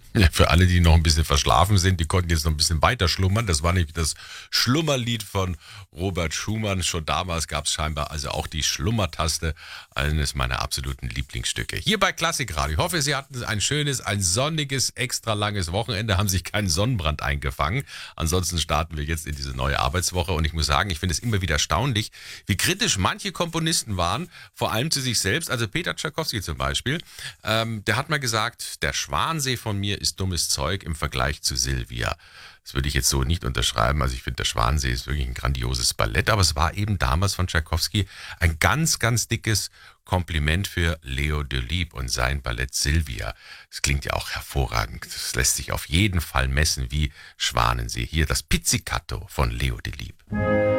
Ja, für alle, die noch ein bisschen verschlafen sind, die konnten jetzt noch ein bisschen weiter schlummern. Das war nämlich das Schlummerlied von Robert Schumann. Schon damals gab es scheinbar also auch die Schlummertaste, eines meiner absoluten Lieblingsstücke. Hier bei Klassikradio. Ich hoffe, Sie hatten ein schönes, ein sonniges, extra langes Wochenende, haben sich keinen Sonnenbrand eingefangen. Ansonsten starten wir jetzt in diese neue Arbeitswoche und ich muss sagen, ich finde es immer wieder erstaunlich, wie kritisch manche Komponisten waren, vor allem zu sich selbst. Also Peter Tschaikowski zum Beispiel, der hat mal gesagt, der Schwansee von mir ist dummes Zeug im Vergleich zu Silvia. Das würde ich jetzt so nicht unterschreiben. Also ich finde, der Schwansee ist wirklich ein grandioses Ballett, aber es war eben damals von Tschaikowski ein ganz, ganz dickes Kompliment für Leo Delibes und sein Ballett Silvia. Es klingt ja auch hervorragend. Das lässt sich auf jeden Fall messen wie Schwanensee. Hier das Pizzicato von Leo Delibes.